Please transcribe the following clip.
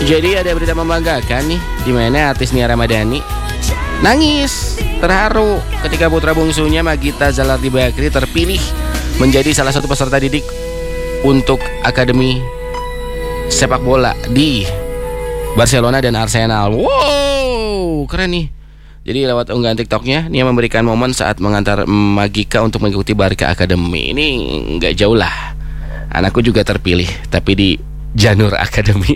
Jadi ada berita membanggakan nih, di mana artis Nia Ramadhani nangis terharu ketika putra bungsunya Magita Zalardi Bakri terpilih menjadi salah satu peserta didik untuk akademi sepak bola di Barcelona dan Arsenal. Wow, keren nih. Jadi lewat unggahan TikToknya, Nia memberikan momen saat mengantar Magika untuk mengikuti Barca Academy. Ini nggak jauh lah, anakku juga terpilih, tapi di Janur Academy.